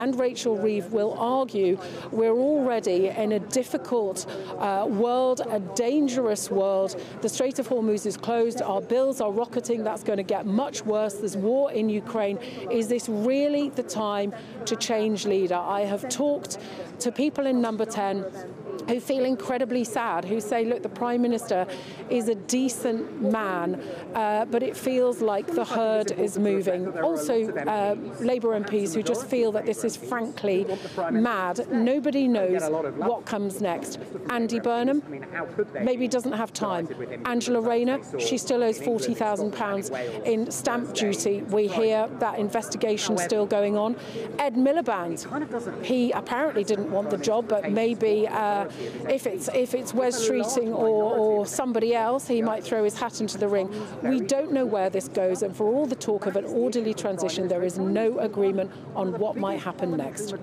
and Rachel Reeves will argue we're already in a difficult world, a dangerous world. The Strait of Hormuz is closed, our bills are rocketing, that's going to get much worse. There's war in Ukraine. Is this really the time to change leader? I have talked to people in Number 10 who feel incredibly sad, who say, look, the Prime Minister is a decent man, but it feels like the herd is moving. Also, Labour MPs who just feel that this is frankly mad. Nobody knows what comes next. Andy Burnham maybe doesn't have time. Angela Rayner, she still owes £40,000 in stamp duty. We hear that investigation still going on. Ed Miliband, he apparently didn't want the job, but maybe if it's Wes Streeting or somebody else, he might throw his hat into the ring. We don't know where this goes, and for all the talk of an orderly transition, there is no agreement on what might happen next.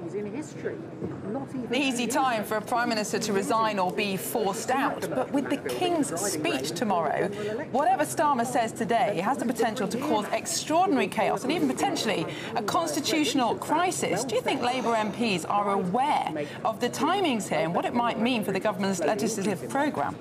An easy time for a Prime Minister to resign or be forced out, but with the King's speech tomorrow, whatever Starmer says today has the potential to cause extraordinary chaos and even potentially a constitutional crisis. Do you think Labour MPs are aware of the timings here and what it might mean for the government's legislative programme?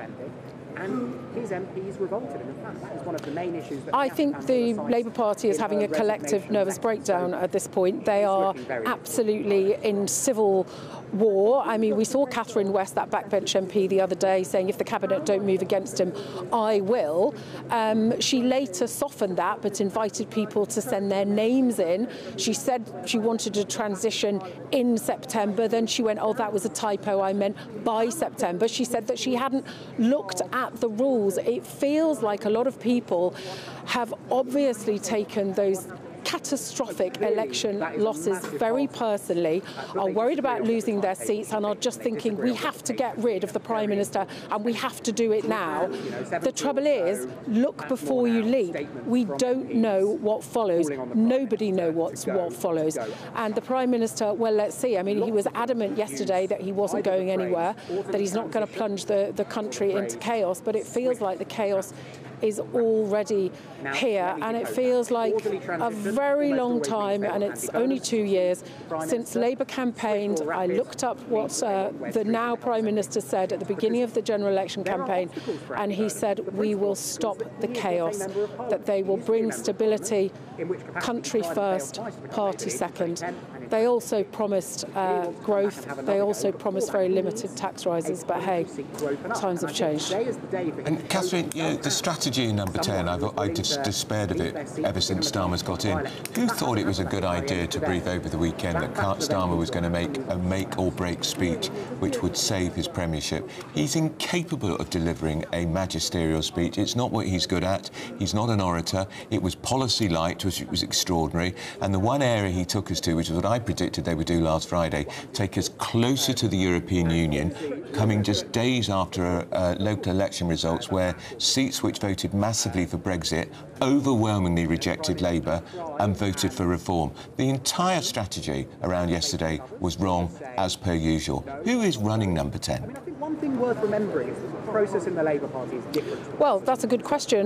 And his MPs revolted, and in fact that is one of the main issues that... I think the Labour Party is having a collective nervous breakdown at this point. They are absolutely in civil war. I mean, we saw Catherine West, that backbench MP, the other day saying if the Cabinet don't move against him, I will. She later softened that but invited people to send their names in. She said she wanted a transition in September. Then she went, oh, that was a typo, I meant by September. She said that she hadn't looked at the rules. It feels like a lot of people have obviously taken those catastrophic election losses very personally, are worried about losing their seats and are just thinking we have to get rid of the Prime Minister and we have to do it now. The trouble is, look before you leap. We don't know what follows. Nobody knows what follows. And the Prime Minister, well, let's see. I mean, he was adamant yesterday that he wasn't going anywhere, that he's not going to plunge the country into chaos, but it feels like the chaos is already here, and it feels like a very long time, and it's only 2 years since Labour campaigned. I looked up what the now Prime Minister said at the beginning of the general election campaign, and he said we will stop the chaos, that they will bring stability, country first, party second. They also promised growth. They also promised very limited tax rises, but hey, times have changed. And Catherine, you know, the strategy in Number 10, I just despaired of it ever since Starmer's got in. Who thought it was a good idea to brief over the weekend that Starmer was going to make a make-or-break speech which would save his premiership? He's incapable of delivering a magisterial speech. It's not what he's good at. He's not an orator. It was policy light, which was extraordinary. And the one area he took us to, which is what I predicted they would do last Friday, take us closer to the European Union, coming just days after local election results where seats which voted massively for Brexit overwhelmingly rejected Labour and voted for reform. The entire strategy around yesterday was wrong, as per usual. Who is running Number 10? I mean, I think one thing worth remembering is that the process in the Labour Party is different. Well, that's a good question.